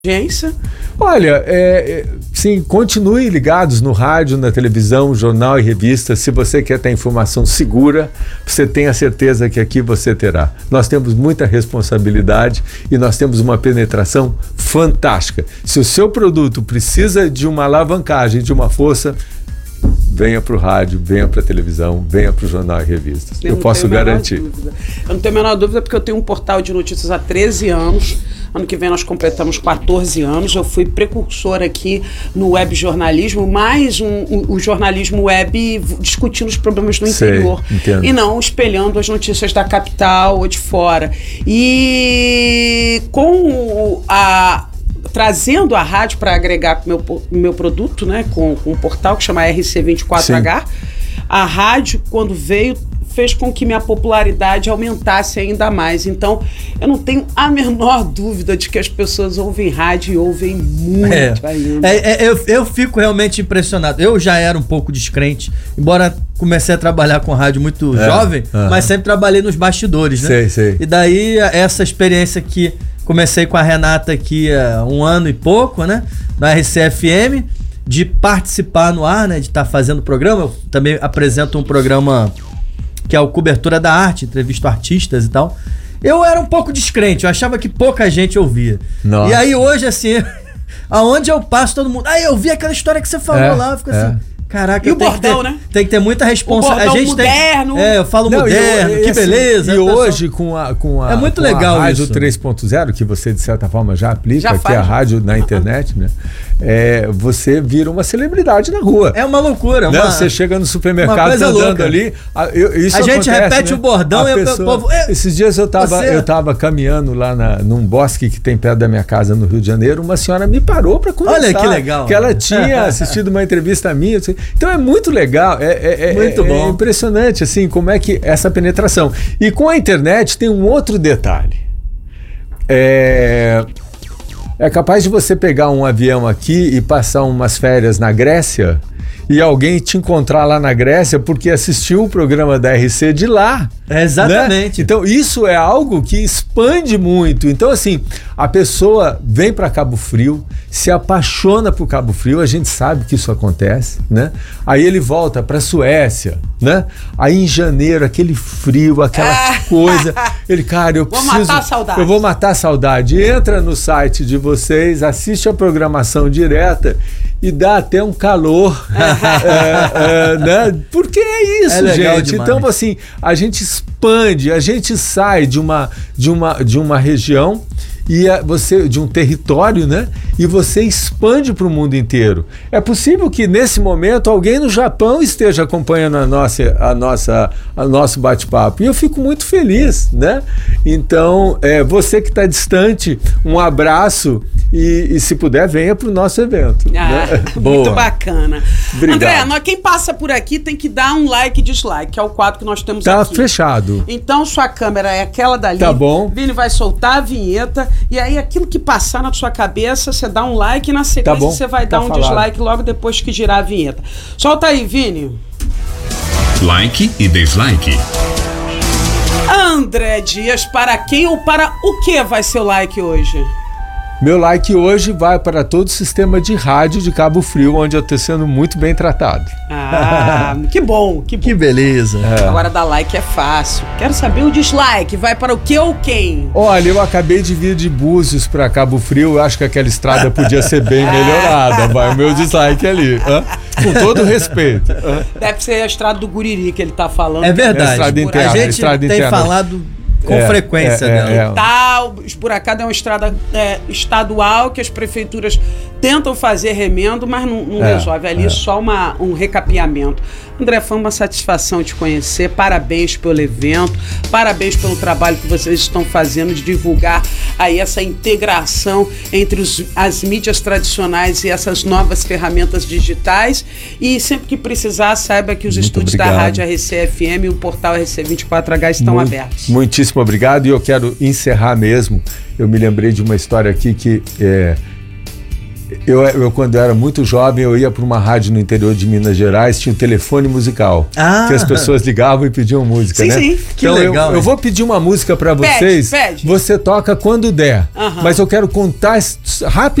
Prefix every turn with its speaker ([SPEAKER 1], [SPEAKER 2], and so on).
[SPEAKER 1] audiência?
[SPEAKER 2] Olha, sim, continue ligados no rádio, na televisão, jornal e revista. Se você quer ter informação segura, você tenha certeza que aqui você terá. Nós temos muita responsabilidade e nós temos uma penetração fantástica. Se o seu produto precisa de uma alavancagem, de uma força, venha para o rádio, venha para a televisão, venha para o jornal e revistas. Eu posso garantir.
[SPEAKER 1] Eu não tenho a menor dúvida, porque eu tenho um portal de notícias há 13 anos. Ano que vem nós completamos 14 anos. Eu fui precursor aqui no web jornalismo, mais o jornalismo web discutindo os problemas do interior.
[SPEAKER 2] Entendo.
[SPEAKER 1] E não espelhando as notícias da capital ou de fora. E com trazendo a rádio para agregar meu produto, né, com um portal que chama RC24H, a rádio, quando veio, fez com que minha popularidade aumentasse ainda mais. Então, eu não tenho a menor dúvida de que as pessoas ouvem rádio e ouvem muito ainda.
[SPEAKER 3] Eu fico realmente impressionado. Eu já era um pouco descrente, embora comecei a trabalhar com rádio muito jovem, mas sempre trabalhei nos bastidores, né?
[SPEAKER 2] Sei.
[SPEAKER 3] E daí, essa experiência que comecei com a Renata aqui há 1 ano e pouco, né? Na RCFM, de participar no ar, né? De estar fazendo programa. Eu também apresento um programa que é o Cobertura da Arte, entrevisto artistas e tal. Eu era um pouco descrente, eu achava que pouca gente ouvia. Nossa. E aí hoje, assim, aonde eu passo, todo mundo... eu vi aquela história que você falou lá, eu fico assim... Caraca,
[SPEAKER 1] e o bordão, né?
[SPEAKER 3] Tem que ter muita responsabilidade.
[SPEAKER 1] O bordão moderno.
[SPEAKER 3] Eu falo moderno, que beleza.
[SPEAKER 2] E hoje, com a
[SPEAKER 3] é muito legal
[SPEAKER 2] a rádio
[SPEAKER 3] isso.
[SPEAKER 2] 3.0, que você, de certa forma, já aplica, que é a rádio na internet, né? Você vira uma celebridade na rua.
[SPEAKER 3] É uma loucura.
[SPEAKER 2] Né? Você chega no supermercado, tá andando ali... Isso
[SPEAKER 3] a gente
[SPEAKER 2] acontece,
[SPEAKER 3] repete, né? O bordão e o povo...
[SPEAKER 2] Esses dias eu tava caminhando lá num bosque que tem perto da minha casa, no Rio de Janeiro, uma senhora me parou para conversar.
[SPEAKER 3] Olha que legal.
[SPEAKER 2] Que ela tinha assistido uma entrevista minha, assim. Então é muito legal,
[SPEAKER 3] muito bom.
[SPEAKER 2] É impressionante assim como é que essa penetração. E com a internet tem um outro detalhe. É capaz de você pegar um avião aqui e passar umas férias na Grécia e alguém te encontrar lá na Grécia porque assistiu o programa da RC de lá.
[SPEAKER 3] Exatamente.
[SPEAKER 2] Né? Então isso é algo que expande muito. Então assim, a pessoa vem para Cabo Frio, se apaixona por Cabo Frio, a gente sabe que isso acontece, né? Aí ele volta para Suécia, né? Aí em janeiro, aquele frio, aquela coisa, ele, cara, eu preciso...
[SPEAKER 1] Vou matar a saudade.
[SPEAKER 2] Eu vou matar a saudade. Entra no site de vocês, assiste a programação direta e dá até um calor, né? Porque é isso, gente. Demais. Então, assim, a gente expande, a gente sai de uma região e de um território, né? E você expande para o mundo inteiro. É possível que nesse momento alguém no Japão esteja acompanhando o nosso bate-papo. E eu fico muito feliz, né? Então, você que está distante, um abraço e se puder, venha para o nosso evento. Né?
[SPEAKER 1] Muito bacana.
[SPEAKER 2] Obrigado.
[SPEAKER 1] André, quem passa por aqui tem que dar um like e dislike, que é o quadro que nós temos aqui.
[SPEAKER 2] Tá fechado.
[SPEAKER 1] Então, sua câmera é aquela dali.
[SPEAKER 2] Tá bom.
[SPEAKER 1] Vini vai soltar a vinheta e aí aquilo que passar na sua cabeça, você dá um like e na sequência você vai dar um dislike logo depois que girar a vinheta. Solta aí, Vini.
[SPEAKER 4] Like e dislike.
[SPEAKER 1] André Dias, para quem ou para o que vai ser o like hoje?
[SPEAKER 2] Meu like hoje vai para todo o sistema de rádio de Cabo Frio, onde eu estou sendo muito bem tratado.
[SPEAKER 1] Que bom,
[SPEAKER 3] que beleza.
[SPEAKER 1] Agora dar like é fácil. Quero saber o dislike, vai para o que ou quem?
[SPEAKER 2] Olha, eu acabei de vir de Búzios para Cabo Frio, eu acho que aquela estrada podia ser bem melhorada. Vai o meu dislike ali, com todo respeito.
[SPEAKER 1] Deve ser a estrada do Guriri que ele está falando.
[SPEAKER 3] É verdade.
[SPEAKER 2] A estrada interna,
[SPEAKER 3] a gente tem falado com frequência dela.
[SPEAKER 1] Esburacada é uma estrada estadual que as prefeituras tentam fazer remendo, mas não resolve. Ali só um recapeamento. André, foi uma satisfação te conhecer. Parabéns pelo evento, parabéns pelo trabalho que vocês estão fazendo de divulgar aí essa integração entre as mídias tradicionais e essas novas ferramentas digitais. E sempre que precisar, saiba que os estúdios da Rádio RC-FM e o portal RC24H estão abertos.
[SPEAKER 2] Muitíssimo obrigado. E eu quero encerrar mesmo. Eu me lembrei de uma história aqui que Eu, quando era muito jovem, eu ia para uma rádio no interior de Minas Gerais, tinha um telefone musical, que as pessoas ligavam e pediam música, né? Sim.
[SPEAKER 3] Que
[SPEAKER 2] então
[SPEAKER 3] legal.
[SPEAKER 2] eu vou pedir uma música para vocês. Pede. Você toca quando der. Mas eu quero contar rapidinho